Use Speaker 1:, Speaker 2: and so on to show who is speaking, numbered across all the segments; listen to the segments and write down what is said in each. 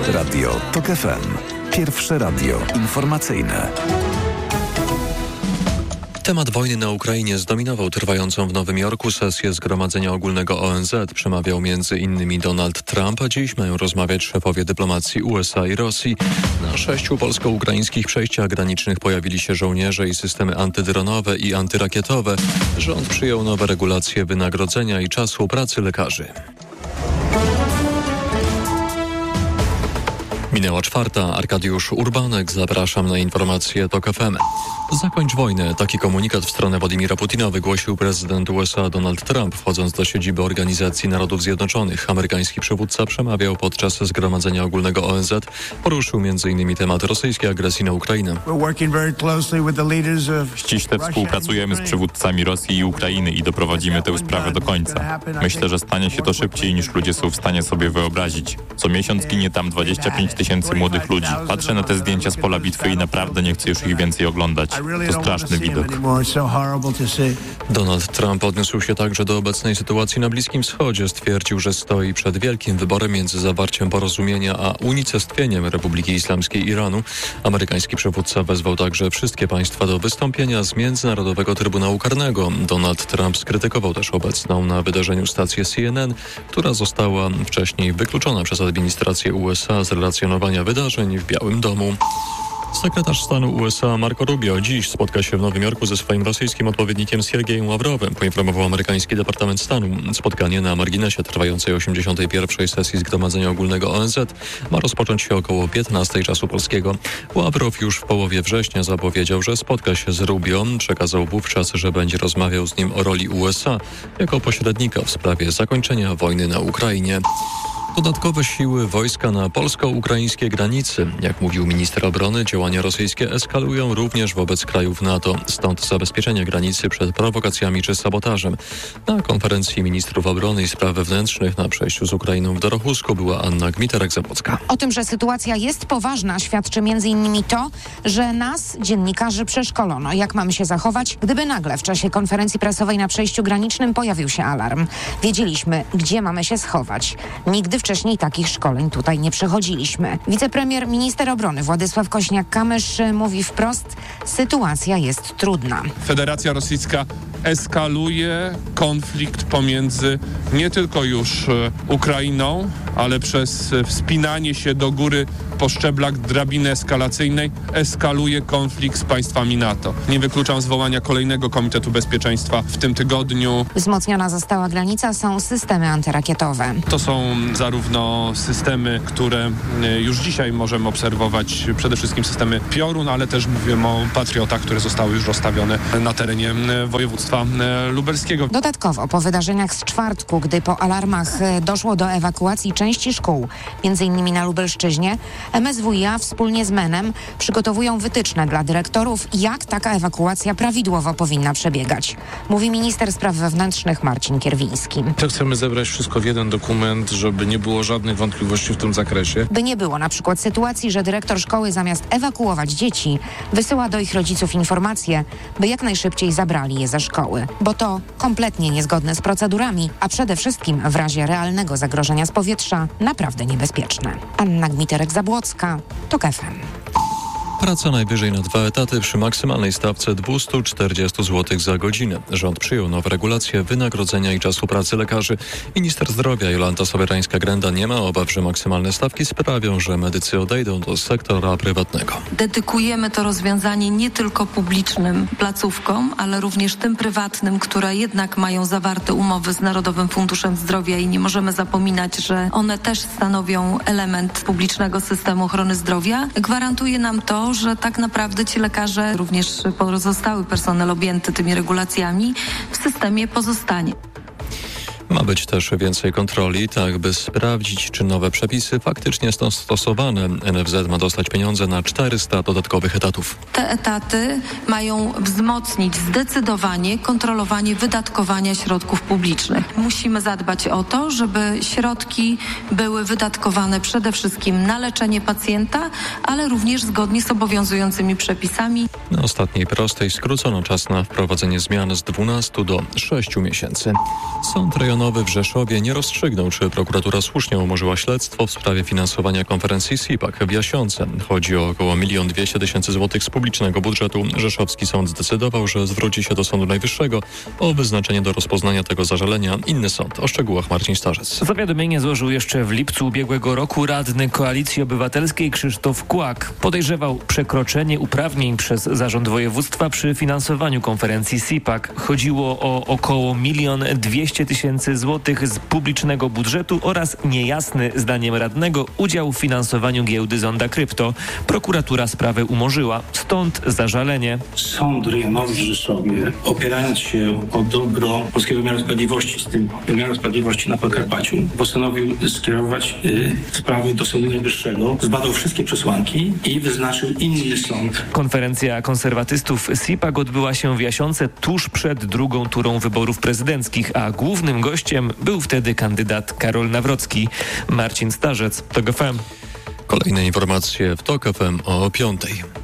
Speaker 1: Radio TOK FM. Pierwsze radio informacyjne.
Speaker 2: Temat wojny na Ukrainie zdominował trwającą w Nowym Jorku sesję Zgromadzenia Ogólnego ONZ. Przemawiał m.in. Donald Trump, a dziś mają rozmawiać szefowie dyplomacji USA i Rosji. Na 6 polsko-ukraińskich przejściach granicznych pojawili się żołnierze i systemy antydronowe i antyrakietowe. Rząd przyjął nowe regulacje wynagrodzenia i czasu pracy lekarzy. Minęła 4. Arkadiusz Urbanek. Zapraszam na informacje TOK FM. Zakończ wojnę. Taki komunikat w stronę Władimira Putina wygłosił prezydent USA Donald Trump, wchodząc do siedziby Organizacji Narodów Zjednoczonych. Amerykański przywódca przemawiał podczas Zgromadzenia Ogólnego ONZ. Poruszył m.in. temat rosyjskiej agresji na Ukrainę.
Speaker 3: Ściśle współpracujemy z przywódcami Rosji i Ukrainy i doprowadzimy tę sprawę do końca. Myślę, że stanie się to szybciej niż ludzie są w stanie sobie wyobrazić. Co miesiąc ginie tam 25 tysięcy młodych ludzi. Patrzę na te zdjęcia z pola bitwy i naprawdę nie chcę już ich więcej oglądać. To straszny widok.
Speaker 2: Donald Trump odniósł się także do obecnej sytuacji na Bliskim Wschodzie. Stwierdził, że stoi przed wielkim wyborem między zawarciem porozumienia a unicestwieniem Republiki Islamskiej Iranu. Amerykański przywódca wezwał także wszystkie państwa do wystąpienia z Międzynarodowego Trybunału Karnego. Donald Trump skrytykował też obecną na wydarzeniu stację CNN, która została wcześniej wykluczona przez administrację USA z relacjonowania wydarzeń w Białym Domu. Sekretarz stanu USA Marco Rubio dziś spotka się w Nowym Jorku ze swoim rosyjskim odpowiednikiem Siergiejem Ławrowem, poinformował amerykański Departament Stanu. Spotkanie na marginesie trwającej 81. sesji Zgromadzenia Ogólnego ONZ ma rozpocząć się około 15 czasu polskiego. Ławrow już w połowie września zapowiedział, że spotka się z Rubio. Przekazał wówczas, że będzie rozmawiał z nim o roli USA jako pośrednika w sprawie zakończenia wojny na Ukrainie. Dodatkowe siły wojska na polsko-ukraińskiej granicy. Jak mówił minister obrony, działania rosyjskie eskalują również wobec krajów NATO. Stąd zabezpieczenie granicy przed prowokacjami czy sabotażem. Na konferencji ministrów obrony i spraw wewnętrznych na przejściu z Ukrainą w Dorochusku była Anna Gmiterek-Zabłocka.
Speaker 4: O tym, że sytuacja jest poważna, świadczy m.in. to, że nas, dziennikarzy, przeszkolono. Jak mamy się zachować, gdyby nagle w czasie konferencji prasowej na przejściu granicznym pojawił się alarm. Wiedzieliśmy, gdzie mamy się schować. Nigdy wcześniej takich szkoleń tutaj nie przechodziliśmy. Wicepremier, minister obrony Władysław Kośniak-Kamysz mówi wprost, sytuacja jest trudna.
Speaker 5: Federacja Rosyjska eskaluje konflikt pomiędzy nie tylko już Ukrainą, ale przez wspinanie się do góry po szczeblach drabiny eskalacyjnej eskaluje konflikt z państwami NATO. Nie wykluczam zwołania kolejnego Komitetu Bezpieczeństwa w tym tygodniu.
Speaker 4: Wzmocniona została granica, są systemy antyrakietowe.
Speaker 5: To są zarówno systemy, które już dzisiaj możemy obserwować, przede wszystkim systemy Piorun, ale też mówimy o Patriotach, które zostały już rozstawione na terenie województwa lubelskiego.
Speaker 4: Dodatkowo po wydarzeniach z czwartku, gdy po alarmach doszło do ewakuacji części szkół, m.in. na Lubelszczyźnie, MSWiA wspólnie z MEN-em przygotowują wytyczne dla dyrektorów, jak taka ewakuacja prawidłowo powinna przebiegać. Mówi minister spraw wewnętrznych Marcin Kierwiński.
Speaker 6: To chcemy zebrać wszystko w jeden dokument, żeby nie było żadnych wątpliwości w tym zakresie.
Speaker 4: By nie było na przykład sytuacji, że dyrektor szkoły zamiast ewakuować dzieci, wysyła do ich rodziców informacje, by jak najszybciej zabrali je ze szkoły. Bo to kompletnie niezgodne z procedurami, a przede wszystkim w razie realnego zagrożenia z powietrza naprawdę niebezpieczne. Anna Gmiterek-Zabłocka, TOK FM.
Speaker 2: Praca najwyżej na 2 etaty przy maksymalnej stawce 240 zł za godzinę. Rząd przyjął nowe regulacje wynagrodzenia i czasu pracy lekarzy. Minister zdrowia Jolanta Sobierańska-Grenda nie ma obaw, że maksymalne stawki sprawią, że medycy odejdą do sektora prywatnego.
Speaker 7: Dedykujemy to rozwiązanie nie tylko publicznym placówkom, ale również tym prywatnym, które jednak mają zawarte umowy z Narodowym Funduszem Zdrowia i nie możemy zapominać, że one też stanowią element publicznego systemu ochrony zdrowia. Gwarantuje nam to, że tak naprawdę ci lekarze, również pozostały personel objęty tymi regulacjami, w systemie pozostanie.
Speaker 2: Ma być też więcej kontroli, tak by sprawdzić, czy nowe przepisy faktycznie są stosowane. NFZ ma dostać pieniądze na 400 dodatkowych etatów.
Speaker 7: Te etaty mają wzmocnić zdecydowanie kontrolowanie wydatkowania środków publicznych. Musimy zadbać o to, żeby środki były wydatkowane przede wszystkim na leczenie pacjenta, ale również zgodnie z obowiązującymi przepisami.
Speaker 2: Na ostatniej prostej skrócono czas na wprowadzenie zmian z 12 do 6 miesięcy. Sąd rejonowy terenowy w Rzeszowie nie rozstrzygnął, czy prokuratura słusznie umorzyła śledztwo w sprawie finansowania konferencji CPAC w Jasionce. Chodzi o około 1 200 000 złotych z publicznego budżetu. Rzeszowski sąd zdecydował, że zwróci się do Sądu Najwyższego o wyznaczenie do rozpoznania tego zażalenia inny sąd. O szczegółach Marcin Starzec.
Speaker 8: Zawiadomienie złożył jeszcze w lipcu ubiegłego roku radny Koalicji Obywatelskiej Krzysztof Kłak. Podejrzewał przekroczenie uprawnień przez Zarząd Województwa przy finansowaniu konferencji CPAC. Chodziło o około 1 200 000 złotych z publicznego budżetu oraz niejasny, zdaniem radnego, udział w finansowaniu giełdy Zonda Krypto. Prokuratura sprawę umorzyła, stąd zażalenie.
Speaker 9: Sąd rejonowy w Rzeszowie, opierając się o dobro polskiego wymiaru sprawiedliwości, z tym wymiaru sprawiedliwości na Podkarpaciu, postanowił skierować sprawę do Sądu Najwyższego, zbadał wszystkie przesłanki i wyznaczył inny sąd.
Speaker 8: Konferencja konserwatystów CPAC odbyła się w Jasionce tuż przed drugą turą wyborów prezydenckich, a głównym gościem był wtedy kandydat Karol Nawrocki. Marcin Starzec, TOK FM.
Speaker 2: Kolejne informacje w TOK FM o 5:00.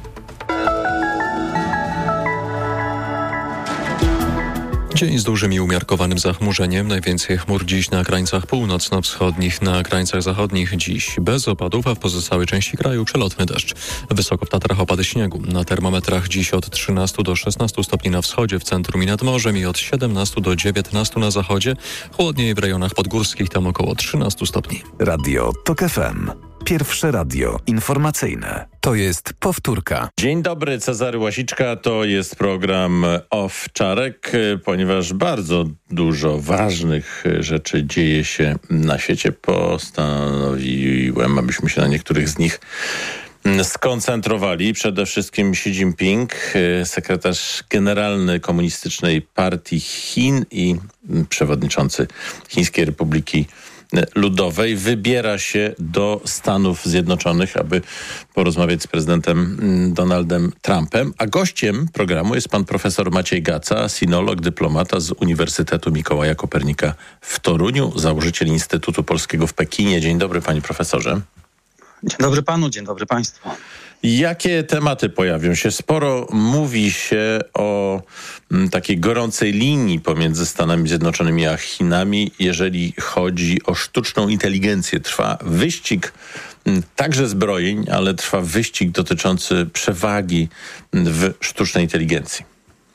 Speaker 2: Dzień z dużym i umiarkowanym zachmurzeniem. Najwięcej chmur dziś na krańcach północno-wschodnich, na krańcach zachodnich dziś bez opadów, a w pozostałej części kraju przelotny deszcz. Wysoko w Tatrach opady śniegu. Na termometrach dziś od 13 do 16 stopni na wschodzie, w centrum i nad morzem i od 17 do 19 na zachodzie. Chłodniej w rejonach podgórskich, tam około 13 stopni.
Speaker 1: Radio TOK FM. Pierwsze radio informacyjne. To jest powtórka.
Speaker 10: Dzień dobry, Cezary Łasiczka. To jest program Owczarek, ponieważ bardzo dużo ważnych rzeczy dzieje się na świecie. Postanowiłem, abyśmy się na niektórych z nich skoncentrowali. Przede wszystkim Xi Jinping, sekretarz generalny Komunistycznej Partii Chin i przewodniczący Chińskiej Republiki Ludowej, wybiera się do Stanów Zjednoczonych, aby porozmawiać z prezydentem Donaldem Trumpem. A gościem programu jest pan profesor Maciej Gaca, sinolog, dyplomata z Uniwersytetu Mikołaja Kopernika w Toruniu, założyciel Instytutu Polskiego w Pekinie. Dzień dobry, panie profesorze.
Speaker 11: Dzień dobry panu, dzień dobry państwu.
Speaker 10: Jakie tematy pojawią się? Sporo mówi się o takiej gorącej linii pomiędzy Stanami Zjednoczonymi a Chinami, jeżeli chodzi o sztuczną inteligencję. Trwa wyścig także zbrojeń, ale trwa wyścig dotyczący przewagi w sztucznej inteligencji.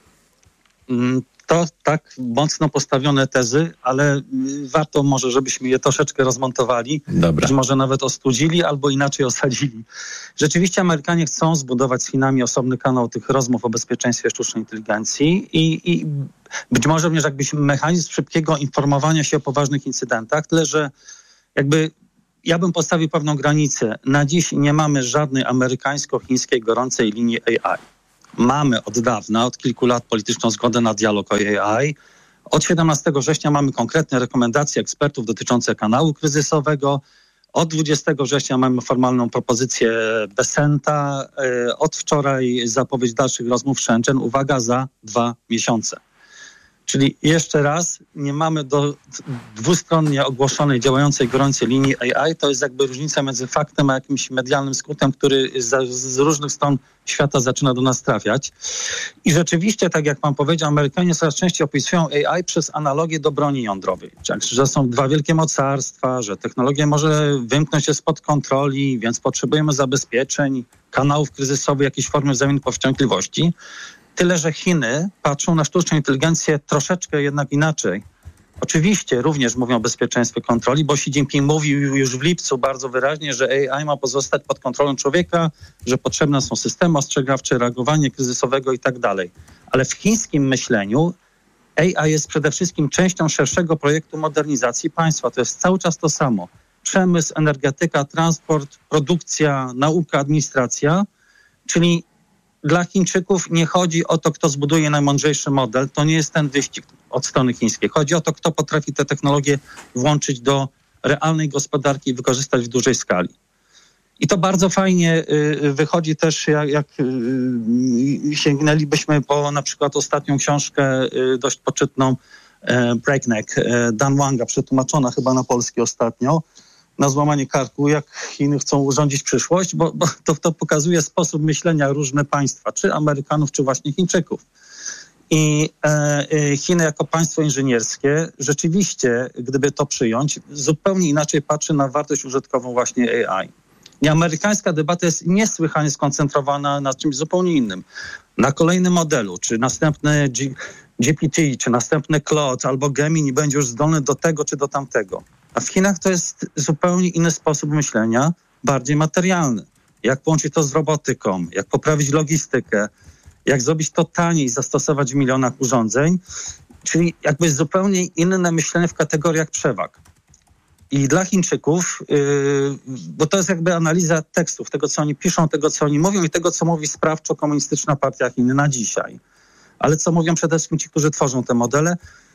Speaker 11: To tak mocno postawione tezy, ale warto może, żebyśmy je troszeczkę rozmontowali.
Speaker 10: Dobra.
Speaker 11: Być może nawet ostudzili albo inaczej osadzili. Rzeczywiście Amerykanie chcą zbudować z Chinami osobny kanał tych rozmów o bezpieczeństwie sztucznej inteligencji i być może również jakbyś mechanizm szybkiego informowania się o poważnych incydentach, tyle że jakby ja bym postawił pewną granicę. Na dziś nie mamy żadnej amerykańsko-chińskiej gorącej linii AI. Mamy od dawna, od kilku lat polityczną zgodę na dialog o AI. Od 17 września mamy konkretne rekomendacje ekspertów dotyczące kanału kryzysowego. Od 20 września mamy formalną propozycję Besenta. Od wczoraj zapowiedź dalszych rozmów w Shenzhen. Uwaga, za 2 miesiące. Czyli jeszcze raz, nie mamy dwustronnie ogłoszonej, działającej gorącej linii AI. To jest jakby różnica między faktem a jakimś medialnym skutkiem, który z różnych stron świata zaczyna do nas trafiać. I rzeczywiście, tak jak pan powiedział, Amerykanie coraz częściej opisują AI przez analogię do broni jądrowej. Że są dwa wielkie mocarstwa, że technologia może wymknąć się spod kontroli, więc potrzebujemy zabezpieczeń, kanałów kryzysowych, jakiejś formy wzajemnej powściągliwości. Tyle, że Chiny patrzą na sztuczną inteligencję troszeczkę jednak inaczej. Oczywiście również mówią o bezpieczeństwie kontroli, bo Xi Jinping mówił już w lipcu bardzo wyraźnie, że AI ma pozostać pod kontrolą człowieka, że potrzebne są systemy ostrzegawcze, reagowanie kryzysowego i tak dalej. Ale w chińskim myśleniu AI jest przede wszystkim częścią szerszego projektu modernizacji państwa. To jest cały czas to samo. Przemysł, energetyka, transport, produkcja, nauka, administracja, czyli dla Chińczyków nie chodzi o to, kto zbuduje najmądrzejszy model. To nie jest ten wyścig od strony chińskiej. Chodzi o to, kto potrafi te technologie włączyć do realnej gospodarki i wykorzystać w dużej skali. I to bardzo fajnie wychodzi też, jak sięgnęlibyśmy po na przykład ostatnią książkę dość poczytną Breakneck Dan Wanga, przetłumaczona chyba na polski ostatnio, na złamanie karku, jak Chiny chcą urządzić przyszłość, bo to pokazuje sposób myślenia różne państwa, czy Amerykanów, czy właśnie Chińczyków. I Chiny jako państwo inżynierskie rzeczywiście, gdyby to przyjąć, zupełnie inaczej patrzy na wartość użytkową właśnie AI. I amerykańska debata jest niesłychanie skoncentrowana na czymś zupełnie innym. Na kolejnym modelu, czy następny GPT, czy następny Claude albo Gemini będzie już zdolny do tego czy do tamtego. A w Chinach to jest zupełnie inny sposób myślenia, bardziej materialny. Jak połączyć to z robotyką, jak poprawić logistykę, jak zrobić to taniej, zastosować w milionach urządzeń, czyli jakby zupełnie inne myślenie w kategoriach przewag. I dla Chińczyków, bo to jest jakby analiza tekstów, tego co oni piszą, tego co oni mówią i tego co mówi sprawczo Komunistyczna Partia Chin na dzisiaj. Ale co mówią przede wszystkim ci, którzy tworzą te modele,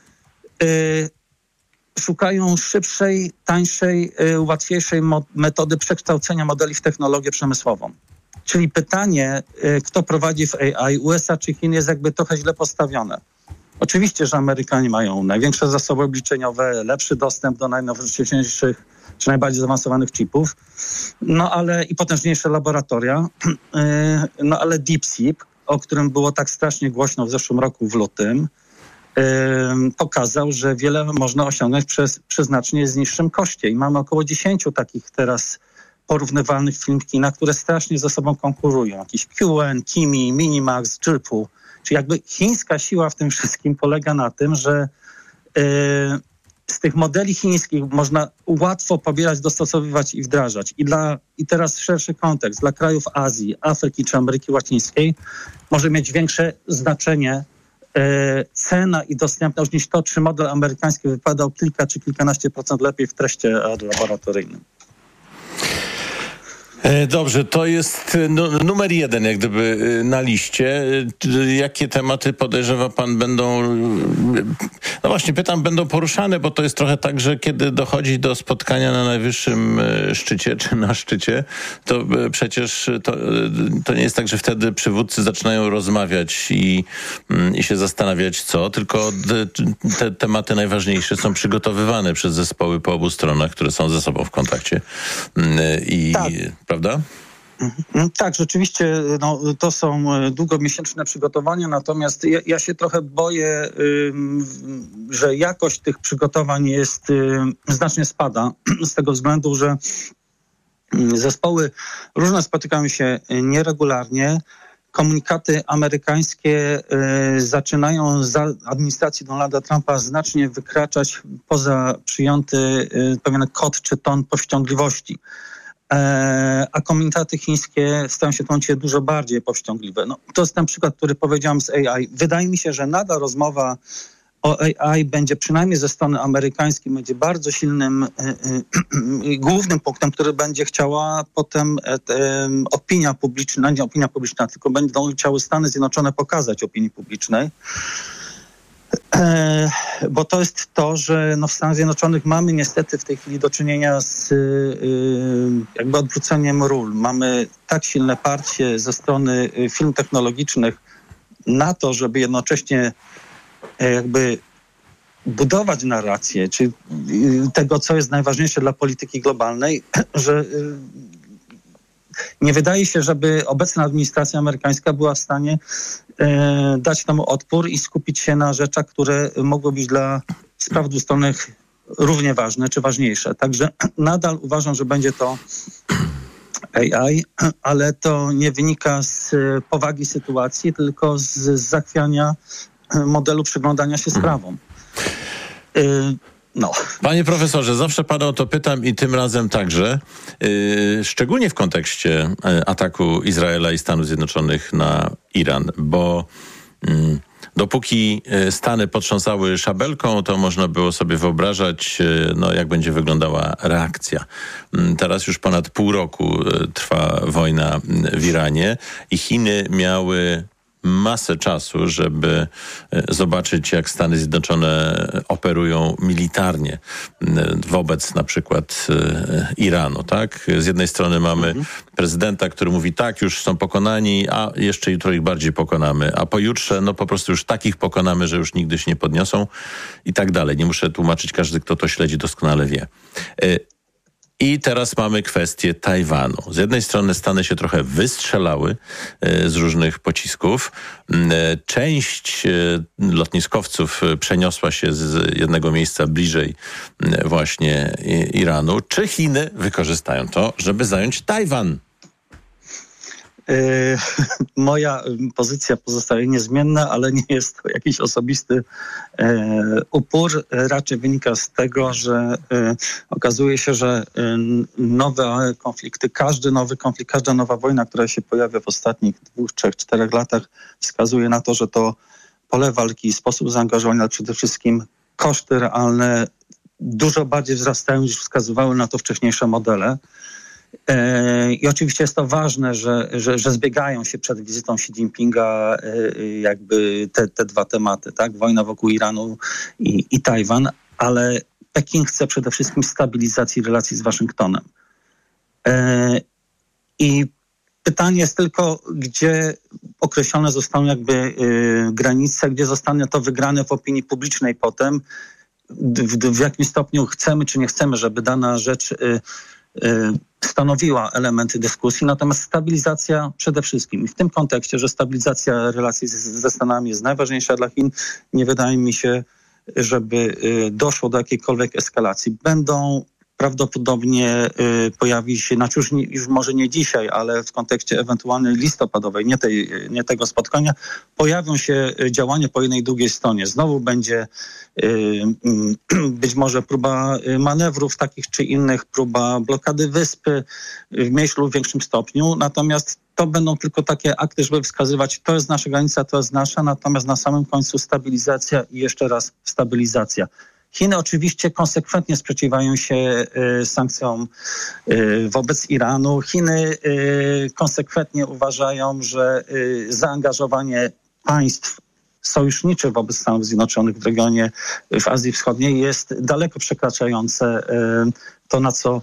Speaker 11: szukają szybszej, tańszej, łatwiejszej metody przekształcenia modeli w technologię przemysłową. Czyli pytanie, kto prowadzi w AI, USA czy Chiny, jest jakby trochę źle postawione. Oczywiście, że Amerykanie mają największe zasoby obliczeniowe, lepszy dostęp do najnowocześniejszych czy najbardziej zaawansowanych chipów, no ale i potężniejsze laboratoria, no ale DeepSeek, o którym było tak strasznie głośno w zeszłym roku w lutym, pokazał, że wiele można osiągnąć przy znacznie niższym koszcie. I mamy około 10 takich teraz porównywalnych firm w Chinach, które strasznie ze sobą konkurują. Jakiś QN, Kimi, Minimax, Zhipu. Czyli jakby chińska siła w tym wszystkim polega na tym, że z tych modeli chińskich można łatwo pobierać, dostosowywać i wdrażać. I teraz szerszy kontekst. Dla krajów Azji, Afryki czy Ameryki Łacińskiej może mieć większe znaczenie cena i dostępność niż to, czy model amerykański wypadał kilka czy kilkanaście procent lepiej w teście laboratoryjnym.
Speaker 10: Dobrze, to jest numer 1 jak gdyby na liście. Jakie tematy podejrzewa pan będą, no właśnie pytam, będą poruszane, bo to jest trochę tak, że kiedy dochodzi do spotkania na najwyższym szczycie czy na szczycie, to przecież to nie jest tak, że wtedy przywódcy zaczynają rozmawiać i się zastanawiać co, tylko te tematy najważniejsze są przygotowywane przez zespoły po obu stronach, które są ze sobą w kontakcie. Tak. Prawda?
Speaker 11: Tak, rzeczywiście to są długomiesięczne przygotowania, natomiast ja się trochę boję, że jakość tych przygotowań znacznie spada z tego względu, że zespoły różne spotykają się nieregularnie. Komunikaty amerykańskie zaczynają za administracji Donalda Trumpa znacznie wykraczać poza przyjęty pewien kod czy ton powściągliwości. A komunikaty chińskie stają się w tym momencie dużo bardziej powściągliwe. No, to jest ten przykład, który powiedziałem z AI. Wydaje mi się, że nadal rozmowa o AI będzie przynajmniej ze strony amerykańskiej będzie bardzo silnym głównym punktem, który będzie chciała potem opinia publiczna, nie opinia publiczna, tylko będą chciały Stany Zjednoczone pokazać opinii publicznej. Bo to jest to, że w Stanach Zjednoczonych mamy niestety w tej chwili do czynienia z jakby odwróceniem ról. Mamy tak silne parcie ze strony firm technologicznych na to, żeby jednocześnie jakby budować narrację, czyli tego, co jest najważniejsze dla polityki globalnej, że nie wydaje się, żeby obecna administracja amerykańska była w stanie dać temu odpór i skupić się na rzeczach, które mogły być dla spraw dwustronnych równie ważne czy ważniejsze. Także nadal uważam, że będzie to AI, ale to nie wynika z powagi sytuacji, tylko z zachwiania modelu przyglądania się sprawom.
Speaker 10: Panie profesorze, zawsze pana o to pytam i tym razem także, szczególnie w kontekście ataku Izraela i Stanów Zjednoczonych na Iran, bo dopóki Stany potrząsały szabelką, to można było sobie wyobrażać, jak będzie wyglądała reakcja. Teraz już ponad pół roku trwa wojna w Iranie i Chiny miały masę czasu, żeby zobaczyć, jak Stany Zjednoczone operują militarnie wobec na przykład Iranu, tak? Z jednej strony mamy prezydenta, który mówi tak, już są pokonani, a jeszcze jutro ich bardziej pokonamy, a pojutrze po prostu już takich pokonamy, że już nigdy się nie podniosą i tak dalej. Nie muszę tłumaczyć, każdy, kto to śledzi, doskonale wie. I teraz mamy kwestię Tajwanu. Z jednej strony Stany się trochę wystrzelały z różnych pocisków. Część lotniskowców przeniosła się z jednego miejsca bliżej właśnie Iranu. Czy Chiny wykorzystają to, żeby zająć Tajwan?
Speaker 11: Moja pozycja pozostaje niezmienna, ale nie jest to jakiś osobisty upór. Raczej wynika z tego, że okazuje się, że nowe konflikty, każdy nowy konflikt, każda nowa wojna, która się pojawia w ostatnich 2, 3, 4 latach, wskazuje na to, że to pole walki, sposób zaangażowania, ale przede wszystkim koszty realne dużo bardziej wzrastają, niż wskazywały na to wcześniejsze modele. I oczywiście jest to ważne, że zbiegają się przed wizytą Xi Jinpinga jakby te dwa tematy, tak? Wojna wokół Iranu i Tajwan, ale Pekin chce przede wszystkim stabilizacji relacji z Waszyngtonem. I pytanie jest tylko, gdzie określone zostaną jakby granice, gdzie zostanie to wygrane w opinii publicznej potem, w jakim stopniu chcemy czy nie chcemy, żeby dana rzecz stanowiła elementy dyskusji, natomiast stabilizacja przede wszystkim. I w tym kontekście, że stabilizacja relacji ze Stanami jest najważniejsza dla Chin, nie wydaje mi się, żeby doszło do jakiejkolwiek eskalacji. Będą prawdopodobnie pojawi się, znaczy już może nie dzisiaj, ale w kontekście ewentualnej listopadowej, nie tego spotkania, pojawią się działania po jednej i drugiej stronie. Znowu będzie być może próba manewrów takich czy innych, próba blokady wyspy w mniejszym lub większym stopniu. Natomiast to będą tylko takie akty, żeby wskazywać, to jest nasza granica, to jest nasza, natomiast na samym końcu stabilizacja i jeszcze raz stabilizacja. Chiny oczywiście konsekwentnie sprzeciwiają się sankcjom wobec Iranu. Chiny konsekwentnie uważają, że zaangażowanie państw sojuszniczych wobec Stanów Zjednoczonych w regionie w Azji Wschodniej jest daleko przekraczające to, na co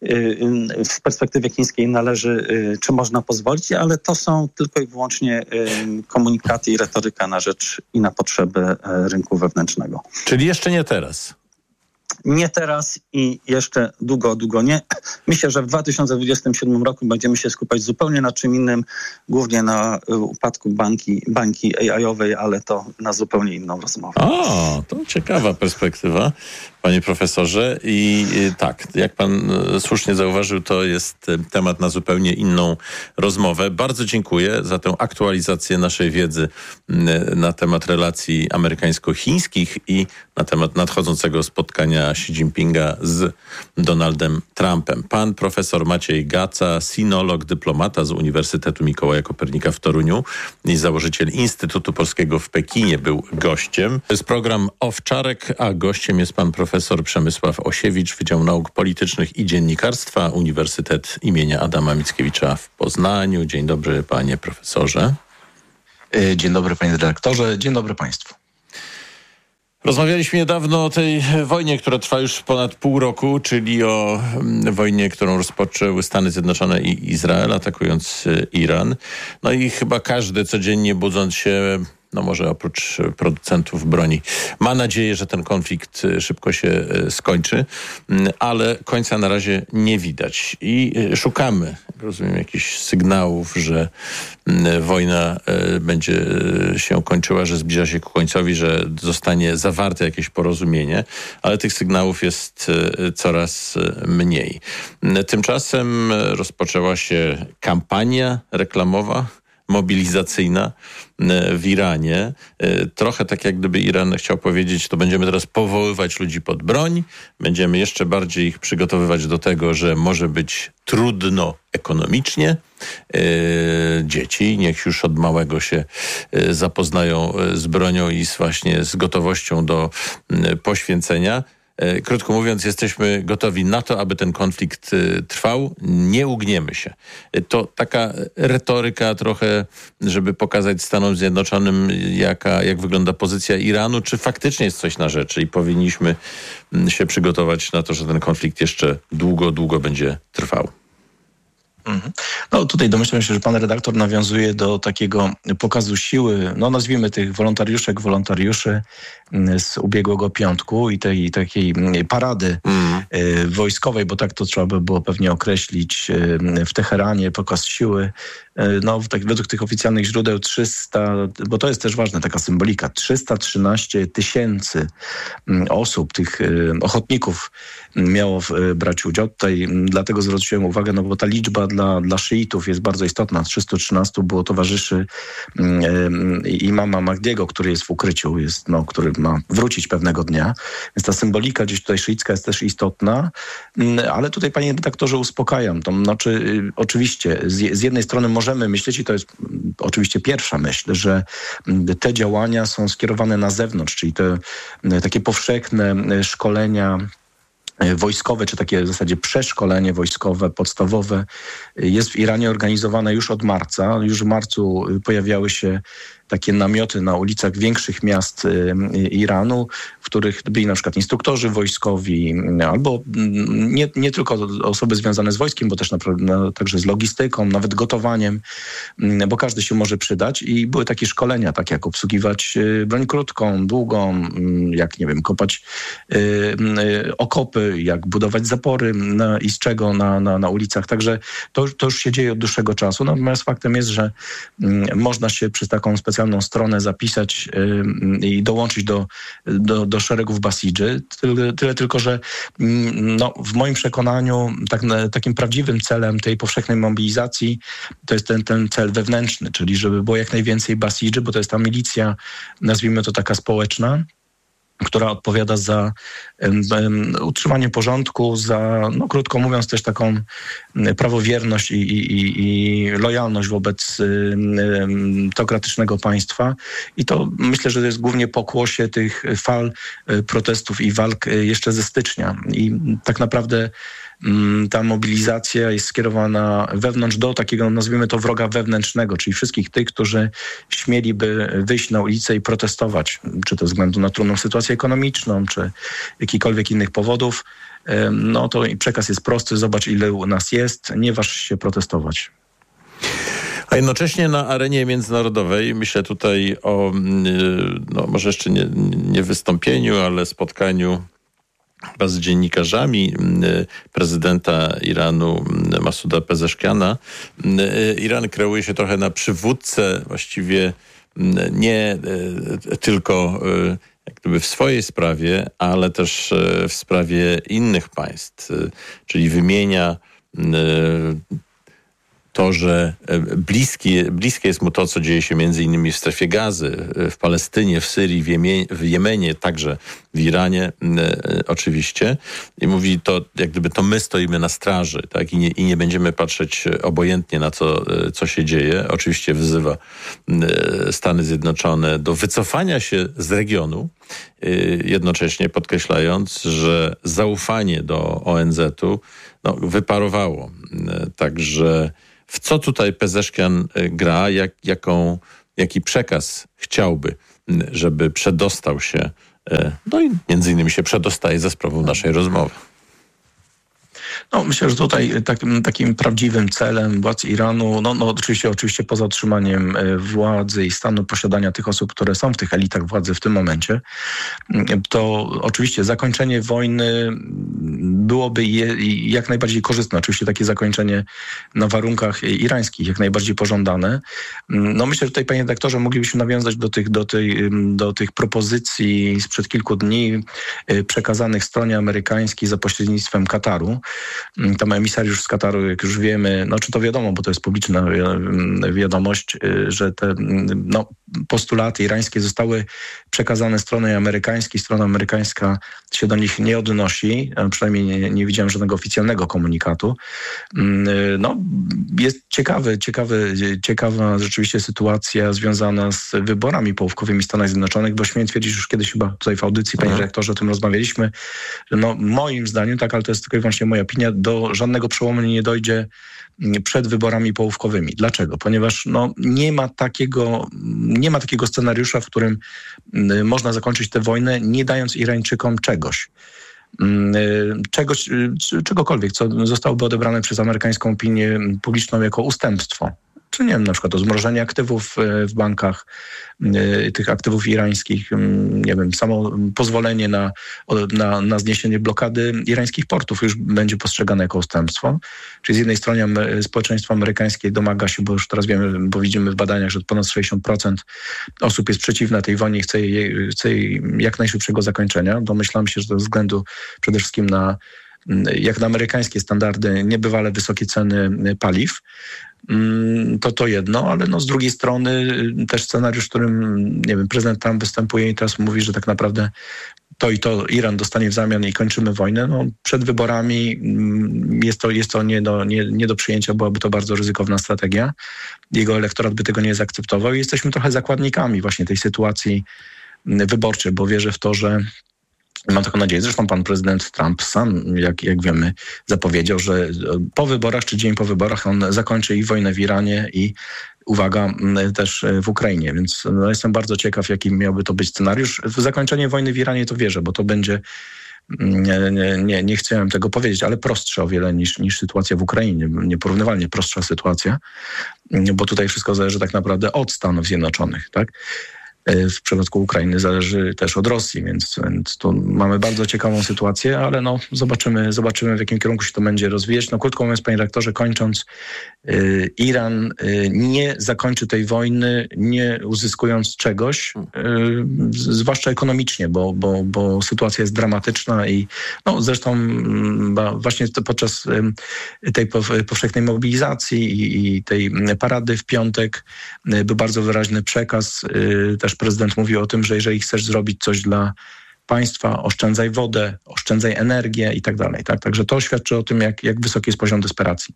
Speaker 11: w perspektywie chińskiej należy, czy można pozwolić, ale to są tylko i wyłącznie komunikaty i retoryka na rzecz i na potrzeby rynku wewnętrznego.
Speaker 10: Czyli jeszcze nie teraz.
Speaker 11: Nie teraz i jeszcze długo nie. Myślę, że w 2027 roku będziemy się skupiać zupełnie na czym innym, głównie na upadku bańki AI-owej, ale to na zupełnie inną rozmowę.
Speaker 10: O, to ciekawa perspektywa, panie profesorze. I tak, jak pan słusznie zauważył, to jest temat na zupełnie inną rozmowę. Bardzo dziękuję za tę aktualizację naszej wiedzy na temat relacji amerykańsko-chińskich i na temat nadchodzącego spotkania Xi Jinpinga z Donaldem Trumpem. Pan profesor Maciej Gaca, sinolog, dyplomata z Uniwersytetu Mikołaja Kopernika w Toruniu i założyciel Instytutu Polskiego w Pekinie, był gościem. To jest program Owczarek, a gościem jest pan profesor Przemysław Osiewicz, Wydział Nauk Politycznych i Dziennikarstwa, Uniwersytet imienia Adama Mickiewicza w Poznaniu. Dzień dobry, panie profesorze.
Speaker 12: Dzień dobry, panie redaktorze. Dzień dobry państwu.
Speaker 10: Rozmawialiśmy niedawno o tej wojnie, która trwa już ponad pół roku, czyli o wojnie, którą rozpoczęły Stany Zjednoczone i Izrael, atakując Iran. No i chyba każdy codziennie budząc się, no może oprócz producentów broni, ma nadzieję, że ten konflikt szybko się skończy, ale końca na razie nie widać. I szukamy, rozumiem, jakichś sygnałów, że wojna będzie się kończyła, że zbliża się ku końcowi, że zostanie zawarte jakieś porozumienie, ale tych sygnałów jest coraz mniej. Tymczasem rozpoczęła się kampania reklamowa, mobilizacyjna w Iranie. Trochę tak jak gdyby Iran chciał powiedzieć, to będziemy teraz powoływać ludzi pod broń, będziemy jeszcze bardziej ich przygotowywać do tego, że może być trudno ekonomicznie. Dzieci niech już od małego się zapoznają z bronią i właśnie z gotowością do poświęcenia. Krótko mówiąc, jesteśmy gotowi na to, aby ten konflikt trwał. Nie ugniemy się. To taka retoryka trochę, żeby pokazać Stanom Zjednoczonym, jak wygląda pozycja Iranu, czy faktycznie jest coś na rzeczy i powinniśmy się przygotować na to, że ten konflikt jeszcze długo będzie trwał.
Speaker 12: No No tutaj domyślam się, że pan redaktor nawiązuje do takiego pokazu siły, no nazwijmy tych wolontariuszy z ubiegłego piątku i tej takiej parady wojskowej, bo tak to trzeba by było pewnie określić, w Teheranie, pokaz siły. No, według tych oficjalnych źródeł 300, bo to jest też ważne, taka symbolika, 313 000 osób, tych ochotników miało brać udział. Tutaj dlatego zwróciłem uwagę, no bo ta liczba dla szyitów jest bardzo istotna. 313 było towarzyszy imama Mahdiego, który jest w ukryciu, który ma wrócić pewnego dnia. Więc ta symbolika gdzieś tutaj szyicka jest też istotna. Ale tutaj, panie redaktorze, uspokajam. To znaczy, oczywiście, z jednej strony możemy myśleć, i to jest oczywiście pierwsza myśl, że te działania są skierowane na zewnątrz, czyli te takie powszechne szkolenia wojskowe, czy takie w zasadzie przeszkolenie wojskowe, podstawowe jest w Iranie organizowane już od marca. Już w marcu pojawiały się takie namioty na ulicach większych miast Iranu, w których byli na przykład instruktorzy wojskowi, albo nie tylko osoby związane z wojskiem, bo też także z logistyką, nawet gotowaniem, bo każdy się może przydać. I były takie szkolenia, tak jak obsługiwać broń krótką, długą, jak, nie wiem, kopać okopy, jak budować zapory i z czego na ulicach. Także to już się dzieje od dłuższego czasu. Natomiast faktem jest, że można się przez taką specjalną stronę zapisać i dołączyć do szeregów Basidży. Tyle tylko, że w moim przekonaniu takim prawdziwym celem tej powszechnej mobilizacji to jest ten cel wewnętrzny, czyli żeby było jak najwięcej Basidży, bo to jest ta milicja, nazwijmy to taka społeczna, która odpowiada za utrzymanie porządku, za, krótko mówiąc, też taką prawowierność i lojalność wobec teokratycznego państwa. I to myślę, że to jest głównie pokłosie tych fal protestów i walk jeszcze ze stycznia. I tak naprawdę ta mobilizacja jest skierowana wewnątrz do takiego, nazwijmy to, wroga wewnętrznego, czyli wszystkich tych, którzy śmieliby wyjść na ulicę i protestować, czy to ze względu na trudną sytuację ekonomiczną, czy jakichkolwiek innych powodów. No to przekaz jest prosty, zobacz, ile u nas jest, nie waż się protestować.
Speaker 10: A jednocześnie na arenie międzynarodowej, myślę tutaj o, może jeszcze nie wystąpieniu, ale spotkaniu z dziennikarzami prezydenta Iranu Masuda Pezeszkiana. Iran kreuje się trochę na przywódcę, właściwie nie tylko jak gdyby w swojej sprawie, ale też w sprawie innych państw, czyli wymienia to, że bliskie jest mu to, co dzieje się między innymi w strefie Gazy, w Palestynie, w Syrii, w Jemenie, także w Iranie oczywiście. I mówi to, jak gdyby to my stoimy na straży, tak? I nie będziemy patrzeć obojętnie na to, co się dzieje. Oczywiście wzywa Stany Zjednoczone do wycofania się z regionu, jednocześnie podkreślając, że zaufanie do ONZ-u wyparowało. Także w co tutaj Pezeszkian gra, jaki przekaz chciałby, żeby przedostał się, i między innymi się przedostaje za sprawą naszej rozmowy.
Speaker 12: Myślę, że tutaj takim prawdziwym celem władz Iranu, oczywiście poza utrzymaniem władzy i stanu posiadania tych osób, które są w tych elitach władzy w tym momencie, to oczywiście zakończenie wojny byłoby jak najbardziej korzystne. Oczywiście takie zakończenie na warunkach irańskich, jak najbardziej pożądane. Myślę, że tutaj, panie redaktorze, moglibyśmy nawiązać do tych propozycji sprzed kilku dni przekazanych stronie amerykańskiej za pośrednictwem Kataru. Tam emisariusz z Kataru, jak już wiemy, czy to wiadomo, bo to jest publiczna wiadomość, że te postulaty irańskie zostały przekazane stronie amerykańskiej. Strona amerykańska się do nich nie odnosi, przynajmniej nie widziałem żadnego oficjalnego komunikatu. Jest ciekawa rzeczywiście sytuacja związana z wyborami połówkowymi w Stanach Zjednoczonych, bo śmiem twierdzić, już kiedyś chyba tutaj w audycji, panie dyrektorze, o tym rozmawialiśmy, że moim zdaniem, tak, ale to jest tylko i wyłącznie moja opinia, do żadnego przełomu nie dojdzie przed wyborami połówkowymi. Dlaczego? Ponieważ nie ma takiego scenariusza, w którym można zakończyć tę wojnę, nie dając Irańczykom czegoś. czegokolwiek, co zostałoby odebrane przez amerykańską opinię publiczną jako ustępstwo. Czy nie wiem, na przykład o zmrożenie aktywów w bankach, tych aktywów irańskich, nie wiem, samo pozwolenie na zniesienie blokady irańskich portów już będzie postrzegane jako ustępstwo. Czyli z jednej strony społeczeństwo amerykańskie domaga się, bo już teraz wiemy, bo widzimy w badaniach, że ponad 60% osób jest przeciwna tej wojnie i chce jej jak najszybszego zakończenia. Domyślam się, że ze względu przede wszystkim jak na amerykańskie standardy niebywale wysokie ceny paliw. To jedno, ale z drugiej strony też scenariusz, w którym, nie wiem, prezydent Trump występuje i teraz mówi, że tak naprawdę to i to Iran dostanie w zamian i kończymy wojnę. Przed wyborami jest to nie do przyjęcia, byłaby to bardzo ryzykowna strategia. Jego elektorat by tego nie zaakceptował i jesteśmy trochę zakładnikami właśnie tej sytuacji wyborczej, bo wierzę w to, że mam taką nadzieję. Zresztą pan prezydent Trump sam, jak wiemy, zapowiedział, że po wyborach, czy dzień po wyborach on zakończy i wojnę w Iranie i, uwaga, też w Ukrainie. Więc jestem bardzo ciekaw, jaki miałby to być scenariusz. W zakończenie wojny w Iranie to wierzę, bo to będzie, nie chciałem tego powiedzieć, ale prostsze o wiele niż sytuacja w Ukrainie. Nieporównywalnie prostsza sytuacja, bo tutaj wszystko zależy tak naprawdę od Stanów Zjednoczonych, tak? W przypadku Ukrainy zależy też od Rosji, więc tu mamy bardzo ciekawą sytuację, ale zobaczymy w jakim kierunku się to będzie rozwijać. Krótko mówiąc, panie redaktorze, kończąc, Iran nie zakończy tej wojny, nie uzyskując czegoś, zwłaszcza ekonomicznie, bo sytuacja jest dramatyczna i zresztą właśnie podczas tej powszechnej mobilizacji i tej parady w piątek był bardzo wyraźny przekaz. Też prezydent mówił o tym, że jeżeli chcesz zrobić coś dla państwa, oszczędzaj wodę, oszczędzaj energię i tak dalej. Tak? Także to świadczy o tym, jak wysoki jest poziom desperacji.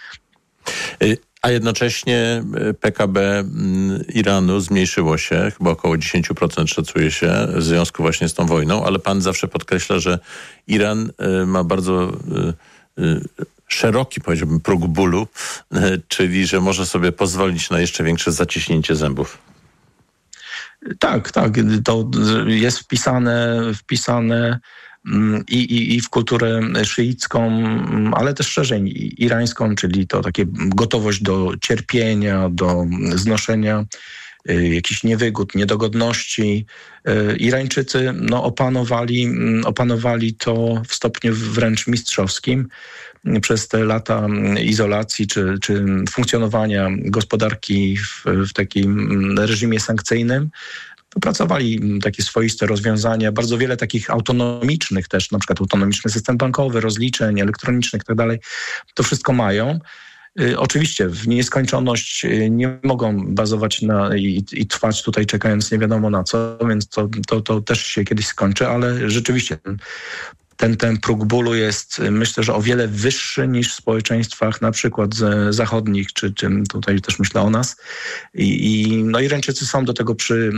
Speaker 10: A jednocześnie PKB Iranu zmniejszyło się, chyba około 10% szacuje się, w związku właśnie z tą wojną, ale pan zawsze podkreśla, że Iran ma bardzo szeroki, powiedziałbym, próg bólu, czyli że może sobie pozwolić na jeszcze większe zaciśnięcie zębów.
Speaker 12: Tak, to jest wpisane i w kulturę szyicką, ale też szerzej irańską, czyli to takie gotowość do cierpienia, do znoszenia jakichś niewygód, niedogodności. Irańczycy opanowali to w stopniu wręcz mistrzowskim przez te lata izolacji czy funkcjonowania gospodarki w takim reżimie sankcyjnym. Wypracowali takie swoiste rozwiązania, bardzo wiele takich autonomicznych też, na przykład autonomiczny system bankowy, rozliczeń elektronicznych i tak dalej. To wszystko mają. Oczywiście w nieskończoność nie mogą bazować i trwać tutaj czekając nie wiadomo na co, więc to też się kiedyś skończy, ale rzeczywiście ten próg bólu jest, myślę, że o wiele wyższy niż w społeczeństwach na przykład zachodnich, czy tutaj też myślę o nas. Irańczycy są do tego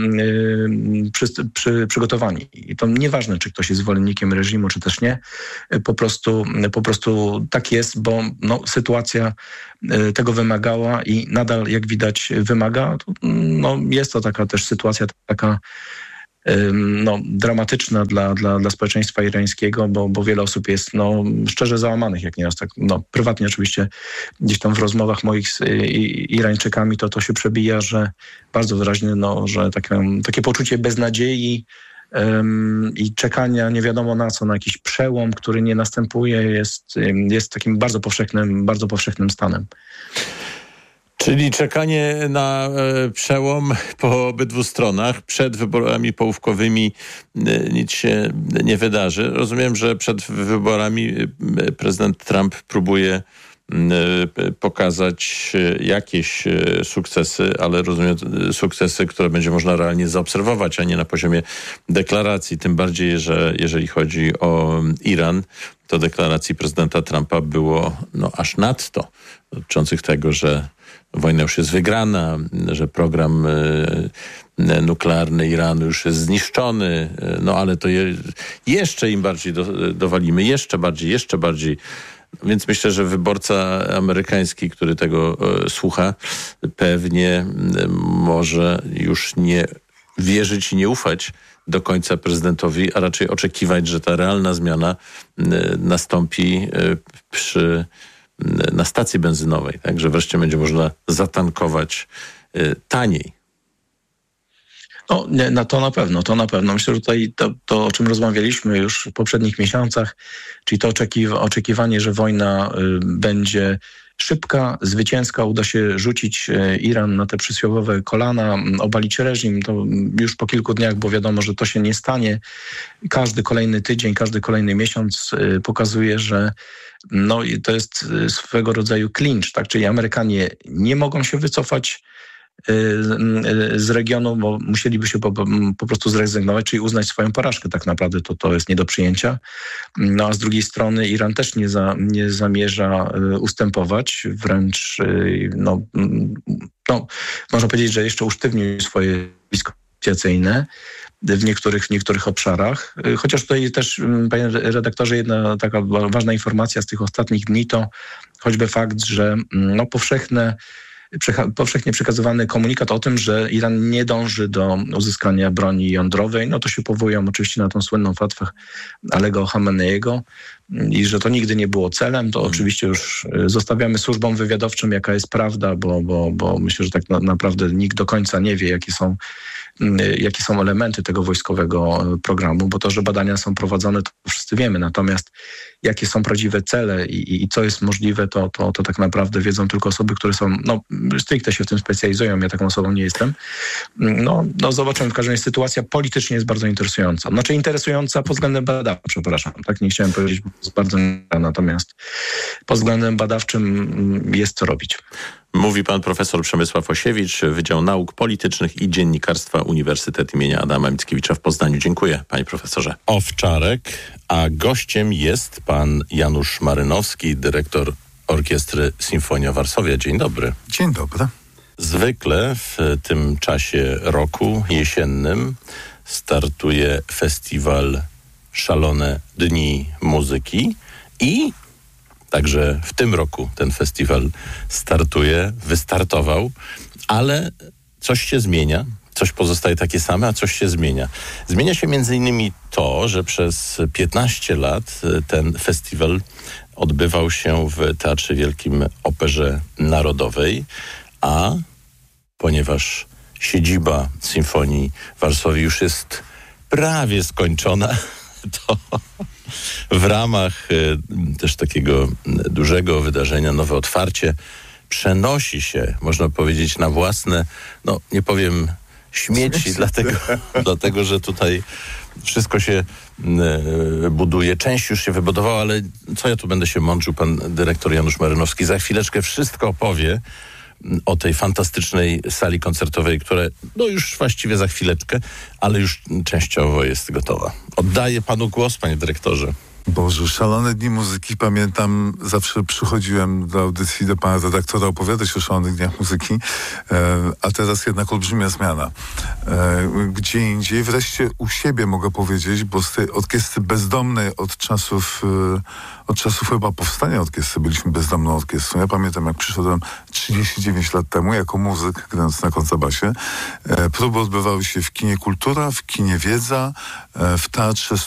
Speaker 12: przygotowani. I to nieważne, czy ktoś jest zwolennikiem reżimu, czy też nie. Po prostu tak jest, bo sytuacja tego wymagała i nadal, jak widać, wymaga. Jest to taka też sytuacja taka dramatyczna dla społeczeństwa irańskiego, bo wiele osób jest szczerze załamanych, jak nieraz tak prywatnie oczywiście gdzieś tam w rozmowach moich z Irańczykami to się przebija, że bardzo wyraźnie, że takie poczucie beznadziei i czekania nie wiadomo na co, na jakiś przełom, który nie następuje, jest takim bardzo powszechnym stanem.
Speaker 10: Czyli czekanie na przełom po obydwu stronach. Przed wyborami połówkowymi nic się nie wydarzy. Rozumiem, że przed wyborami prezydent Trump próbuje pokazać jakieś sukcesy, ale rozumiem sukcesy, które będzie można realnie zaobserwować, a nie na poziomie deklaracji. Tym bardziej, że jeżeli chodzi o Iran, to deklaracji prezydenta Trumpa było aż nadto, dotyczących tego, że wojna już jest wygrana, że program nuklearny Iranu już jest zniszczony, ale to jeszcze im bardziej dowalimy, jeszcze bardziej. Więc myślę, że wyborca amerykański, który tego słucha, pewnie może już nie wierzyć i nie ufać do końca prezydentowi, a raczej oczekiwać, że ta realna zmiana nastąpi na stacji benzynowej, tak? Że wreszcie będzie można zatankować taniej.
Speaker 12: No, nie, to na pewno. Myślę, że tutaj to, o czym rozmawialiśmy już w poprzednich miesiącach, czyli to oczekiwanie, że wojna będzie szybka, zwycięska, uda się rzucić Iran na te przysłowiowe kolana, obalić reżim, to już po kilku dniach, bo wiadomo, że to się nie stanie. Każdy kolejny tydzień, każdy kolejny miesiąc pokazuje, że to jest swego rodzaju klincz, tak? Czyli Amerykanie nie mogą się wycofać z regionu, bo musieliby się po prostu zrezygnować, czyli uznać swoją porażkę. Tak naprawdę to jest nie do przyjęcia. A z drugiej strony Iran też nie zamierza ustępować, wręcz można powiedzieć, że jeszcze usztywnił swoje blisko negocjacyjne w niektórych obszarach. Chociaż tutaj też, panie redaktorze, jedna taka ważna informacja z tych ostatnich dni to choćby fakt, że powszechnie przekazywany komunikat o tym, że Iran nie dąży do uzyskania broni jądrowej. To się powołują oczywiście na tą słynną fatwę Alego Khameneiego i że to nigdy nie było celem. To oczywiście już zostawiamy służbom wywiadowczym, jaka jest prawda, bo myślę, że tak naprawdę nikt do końca nie wie, jakie są elementy tego wojskowego programu, bo to, że badania są prowadzone, to wszyscy wiemy. Natomiast jakie są prawdziwe cele i co jest możliwe, to tak naprawdę wiedzą tylko osoby, które są, stricte się w tym specjalizują. Ja taką osobą nie jestem. Zobaczymy. W każdym razie sytuacja politycznie jest bardzo interesująca. Znaczy interesująca pod względem badawczym, przepraszam. Tak nie chciałem powiedzieć, bo jest bardzo natomiast pod względem badawczym jest co robić.
Speaker 10: Mówi pan profesor Przemysław Osiewicz, Wydział Nauk Politycznych i Dziennikarstwa Uniwersytet imienia Adama Mickiewicza w Poznaniu. Dziękuję, panie profesorze. Owczarek, a gościem jest pan Janusz Marynowski, dyrektor Orkiestry Sinfonia Varsovia. Dzień dobry.
Speaker 13: Dzień dobry.
Speaker 10: Zwykle w tym czasie roku jesiennym startuje festiwal Szalone Dni Muzyki i także w tym roku ten festiwal wystartował, ale coś się zmienia, coś pozostaje takie same, a coś się zmienia. Zmienia się między innymi to, że przez 15 lat ten festiwal odbywał się w Teatrze Wielkim Operze Narodowej, a ponieważ siedziba Sinfonii Varsovii już jest prawie skończona, to w ramach też takiego dużego wydarzenia, nowe otwarcie, przenosi się, można powiedzieć, na własne, nie powiem śmieci, dlatego że tutaj wszystko się buduje. Część już się wybudowała, ale co ja tu będę się mądrzył, pan dyrektor Janusz Marynowski za chwileczkę wszystko opowie o tej fantastycznej sali koncertowej, która już właściwie za chwileczkę, ale już częściowo jest gotowa. Oddaję panu głos, panie dyrektorze.
Speaker 13: Boże, Szalone Dni Muzyki. Pamiętam, zawsze przychodziłem do audycji do pana redaktora opowiadać o Szalonych Dniach Muzyki, a teraz jednak olbrzymia zmiana. Gdzie indziej, wreszcie u siebie mogę powiedzieć, bo z tej orkiestry bezdomnej od czasów chyba powstania orkiestry byliśmy bezdomną orkiestrą. Ja pamiętam, jak przyszedłem 39 lat temu jako muzyk, grając na kontrabasie. Próby odbywały się w kinie Kultura, w kinie Wiedza, w Teatrze